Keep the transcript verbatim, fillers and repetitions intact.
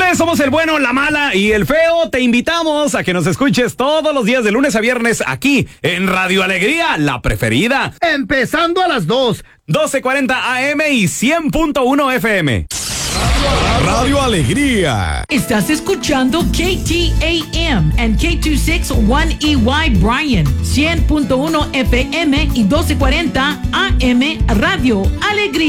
Señores, somos el bueno, la mala y el feo. Te invitamos a que nos escuches todos los días de lunes a viernes aquí en Radio Alegría, la preferida. Empezando a las dos. doce cuarenta A M y cien punto uno F M. Radio Alegría. Estás escuchando K T A M and K dos sesenta y uno E Y Bryan, cien punto uno F M y doce cuarenta A M Radio Alegría.